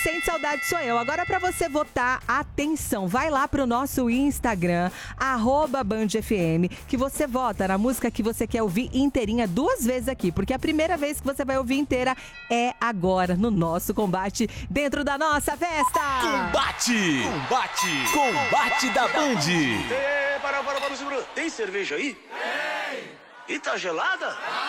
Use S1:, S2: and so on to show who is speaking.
S1: Sente Saudade Sou Eu. Agora pra você votar, atenção, vai lá pro nosso Instagram, @BandFM, que você vota na música que você quer ouvir inteirinha 2 vezes aqui, porque a primeira vez que você vai ouvir inteira é agora, no nosso combate, dentro da nossa festa.
S2: Combate! Combate! Combate da Band!
S3: Para, Bruno. Tem cerveja aí? Tem! E tá gelada?